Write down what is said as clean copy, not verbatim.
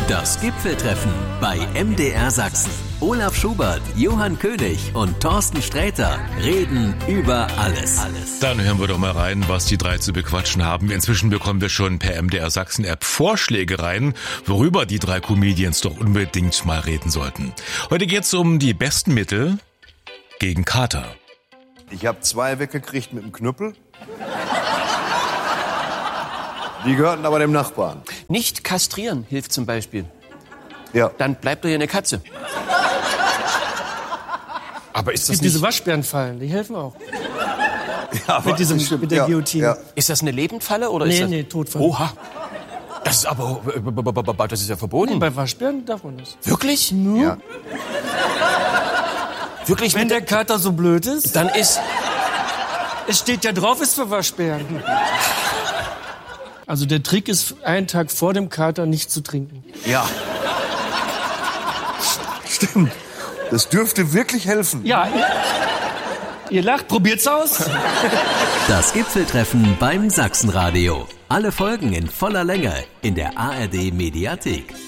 Das Gipfeltreffen bei MDR Sachsen. Olaf Schubert, Johann König und Thorsten Sträter reden über alles. Dann hören wir doch mal rein, was die drei zu bequatschen haben. Inzwischen bekommen wir schon per MDR Sachsen App Vorschläge rein, worüber die drei Comedians doch unbedingt mal reden sollten. Heute geht's um die besten Mittel gegen Kater. Ich habe 2 weggekriegt mit dem Knüppel. Die gehörten aber dem Nachbarn. Nicht kastrieren hilft zum Beispiel. Ja. Dann bleibt doch hier eine Katze. Aber ist Es das gibt nicht... diese Waschbärenfallen, die helfen auch. Ja, Mit der Guillotine. Ja. Ist das eine Lebendfalle oder ist das... Nee, Todfall. Oha. Das ist aber... Das ist ja verboten. Bei Waschbären darf man das. Wirklich? Ja. Wirklich? Wenn der Kater so blöd ist, Dann ist... es steht ja drauf, ist für Waschbären. Also der Trick ist, einen Tag vor dem Kater nicht zu trinken. Ja. Stimmt. Das dürfte wirklich helfen. Ja, ihr lacht, probiert's aus. Das Gipfeltreffen beim Sachsenradio. Alle Folgen in voller Länge in der ARD Mediathek.